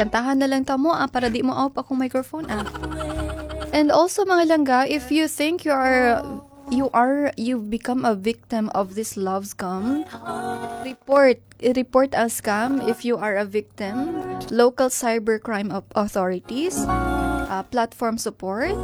Kantahan na lang ta mo para di mo off akong microphone And also mga langga, if you think you've become a victim of this love scam, report a scam if you are a victim. Local cybercrime authorities, platform support,